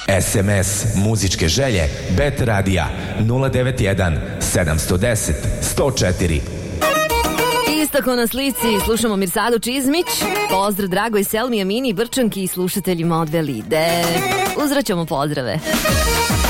SMS muzičke želje Bet Radija 091 710 104. Istako na slici slušamo Mirsadu Čizmić. Pozdrav dragoj Selmi, Amini, Brčanki i slušateljima od Velide. Uzvraćamo pozdrave.